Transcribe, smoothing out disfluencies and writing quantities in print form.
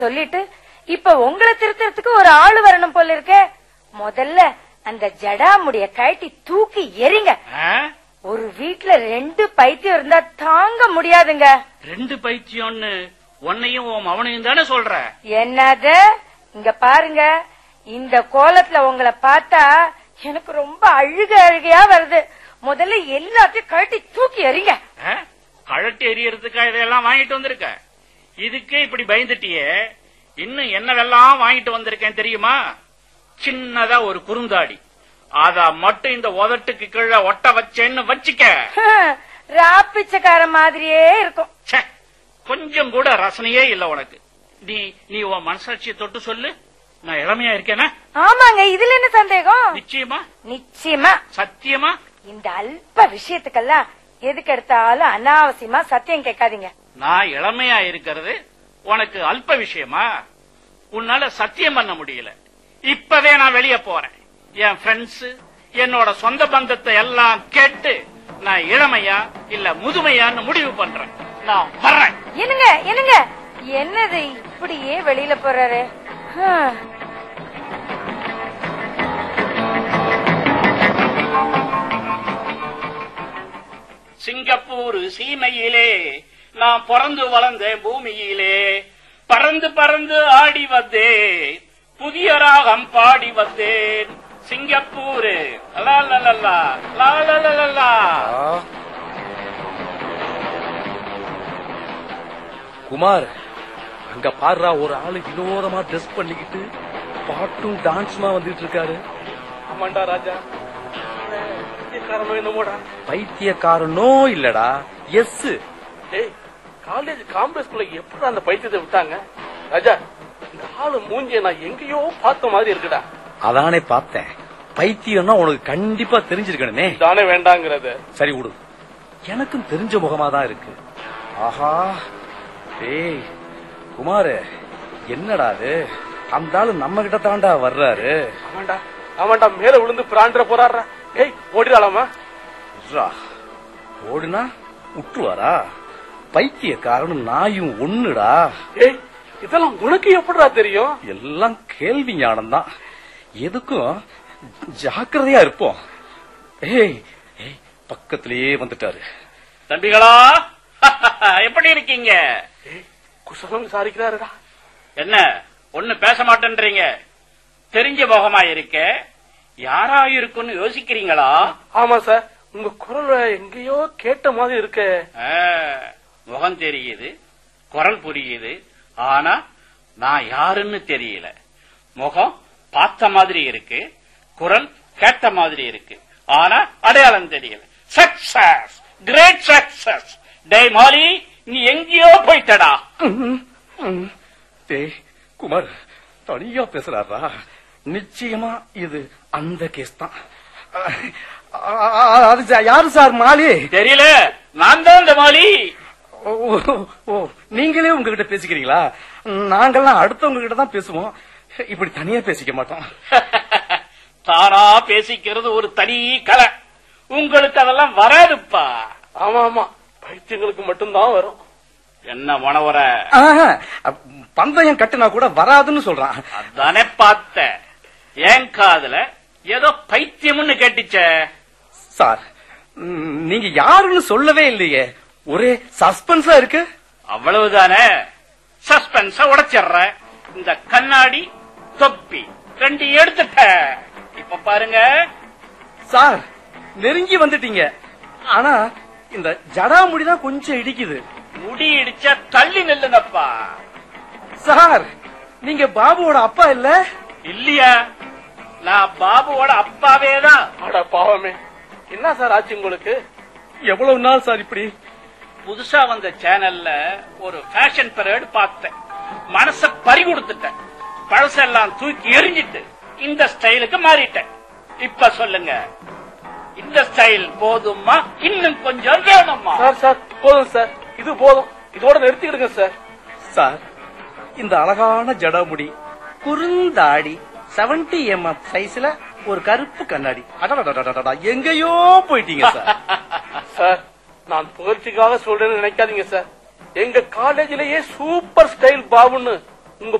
சொல்லிட்டு இப்ப உங்களை திருத்தறதுக்கு ஒரு ஆளு வரணும் போல இருக்க. முதல்ல அந்த ஜடாமுடிய கழட்டி தூக்கி எறிங்க. ஒரு வீட்டுல 2 பைத்தியம் இருந்தா தாங்க முடியாதுங்க. 2 பைத்தியம்னு உன்னையும் அவனையும் தானே சொல்ற? என்னது? இங்க பாருங்க, இந்த கோலத்துல உங்களை பார்த்தா எனக்கு ரொம்ப அழுகையா வருது. முதல்ல எல்லாத்தையும் கழட்டி தூக்கி எறிங்க. கழட்டி எறியறதுக்கா இதெல்லாம் வாங்கிட்டு வந்திருக்க? இதுக்கே இப்படி பயந்துட்டியே, இன்னும் என்னவெல்லாம் வாங்கிட்டு வந்திருக்கேன் தெரியுமா? சின்னதா ஒரு குறுந்தாடி, அத மட்டும் இந்த உதட்டுக்கு கீழே ஒட்ட வச்சேன்னு வச்சுக்க, ராப்பிச்சக்கார மாதிரியே இருக்கும். கொஞ்சம் கூட ரசனையே இல்ல உனக்கு. நீ உன் மனசாட்சியை தொட்டு சொல்லு, நான் இளமையா இருக்கேனா? ஆமாங்க, இதுல என்ன சந்தேகம்? நிச்சயமா? நிச்சயமா. சத்தியமா? இந்த அல்ப விஷயத்துக்கெல்லாம் எதுக்கு எடுத்தாலும் அனாவசியமா சத்தியம் கேட்காதீங்க. நான் இளமையா இருக்கிறது உனக்கு அல்ப விஷயமா? உன்னால சத்தியம் பண்ண முடியல. இப்பவே நான் வெளியே போறேன். என் ஃப்ரெண்ட்ஸ், என்னோட சொந்த பந்தத்தை எல்லாம் கேட்டு நான் இளமையா இல்ல முதுமையான்னு முடிவு பண்றேன். நான் வர்றேன். என்னங்க என்னது இப்படியே வெளியில போறாரு? சிங்கப்பூர் சீமையிலே நான் பிறந்து வளர்ந்த பூமியிலே பறந்து பறந்து ஆடி வந்தேன், புதிய ராகம் பாடி வந்தேன். சிங்கப்பூர் குமார், அங்க பாடுறா ஒரு ஆளு வினோதமா ட்ரெஸ் பண்ணிக்கிட்டு பாட்டும் டான்ஸுமா வந்துட்டு இருக்காரு. ஆமாண்டா ராஜா, பைத்தியக்காரனோ என்னமோடா. பைத்தியக்காரனோ இல்லடா, எஸ். காலேஜ் காம்பஸ்குள்ள எப்படி அந்த பைத்தியத்தை விட்டாங்க? ராஜா, இந்த ஆளு மூஞ்சிய நான் எங்கேயோ பார்த்த மாதிரி இருக்குடா. அதானே பார்த்தேன். பைத்தியம்னா உனக்கு கண்டிப்பா தெரிஞ்சிருக்கணுமே. தானே வேண்டாங்கிறது. சரி விடு, எனக்கும் தெரிஞ்ச முகமா தான் இருக்கு. ஆஹா, டேய் குமார், என்னடா அது? அந்த ஆளு நம்ம கிட்ட தாண்டா வர்றாரு. ஆமாண்டா, மேல விழுந்து பிராண்ட போறாரா. ஏய், ஓடிடாலாமா? ஓடுனா விட்டுவாரா? பைத்தியக்காரனும் நாயும் ஒண்ணுடா. ஏய், இதெல்லாம் உனக்கு எப்படிடா தெரியும்? எல்லாம் கேள்வி ஞானம் தான். எதுக்கும் ஜாக்கிரதையா இருப்போம். ஏய், பக்கத்திலேயே வந்துட்டாரு. தம்பிகளா, எப்படி இருக்கீங்க? குசலம் விசாரிக்கிறாருடா. என்ன ஒண்ணு பேச மாட்டேன்றீங்க? தெரிஞ்ச முகமா இருக்க, யாரா இருக்குன்னு யோசிக்கிறீங்களா? ஆமா சார், உங்க குரல் எங்கேயோ கேட்ட மாதிரி இருக்கு. முகம் தெரியுது, குரல் புரியுது, ஆனா நான் யாருன்னு தெரியல. முகம் பார்த்த மாதிரி இருக்கு, குரல் கேட்ட மாதிரி இருக்கு, ஆனா அடையாளம் தெரியல. Success, great success. டேய் மாலி, நீ எங்கேயோ போயிட்டடா. டேய் குமார், தனியா பேசுறாரா? நிச்சயமா இது அந்த கேஸ் தான். அது யாரு சார்? மாலி? தெரியல, நான் தான் இந்த மாலி. ஓ, நீங்களே உங்ககிட்ட பேசிக்கிறீங்களா? நாங்கெல்லாம் அடுத்தவங்க கிட்ட தான் பேசுவோம், இப்படி தனியா பேசிக்க மாட்டோம். தானா பேசிக்கிறது ஒரு தனி கலை. உங்களுக்கு அதெல்லாம் வராதுப்பா. ஆமா, பைத்தியங்களுக்கு மட்டும்தான் வரும். என்ன மனவர? பந்தயம் கட்டுனா கூட வராதுன்னு சொல்றான். அதானே பார்த்த. ஏன் காதுல ஏதோ பைத்தியம்னு கேட்டுச்ச. சார், நீங்க யாருன்னு சொல்லவே இல்லையே, ஒரே சஸ்பென்ஸா இருக்கு. அவ்வளவுதானே, சஸ்பென்ஸ உடைச்சிடுற. இந்த கண்ணாடி தொப்பி 2 எடுத்துட்ட. இப்ப பாருங்க சார், நெருங்கி வந்துட்டீங்க. ஆனா இந்த ஜடாமுடிதான் கொஞ்சம் இடிக்குது. முடி இடிச்சா தள்ளி நில்லுங்கப்பா. சார், நீங்க பாபுவோட அப்பா இல்ல? இல்லையா, நான் பாபுவோட அப்பாவே தான். அட பாவமே, என்ன சார் ஆச்சு உங்களுக்கு? எவ்வளவு நாள் சார் இப்படி? புதுசா வந்த சேனல்ல ஒரு ஃபேஷன் பரேட் பார்த்தேன். மனச பறி கொடுத்துட்டேன். பழசெல்லாம் தூக்கி எரிஞ்சிட்டு இந்த ஸ்டைலுக்கு மாறிட்டேன். இப்ப சொல்லுங்க, இந்த ஸ்டைல் போதுமா, இன்னும் கொஞ்சம் வேணுமா? சார் போதும் சார், இது போதும், இதோட நிறுத்திடுங்க சார். சார், இந்த அழகான ஜடாமுடி, குறுந்தாடி, 70 mm சைஸ்ல ஒரு கருப்பு கண்ணாடி, எங்கேயோ போயிட்டீங்க சார். சார், நான் புகழ்ச்சிக்காக சொல்றேன்னு நினைக்காதீங்க சார். எங்க காலேஜிலேயே சூப்பர் ஸ்டைல் பாபுன்னு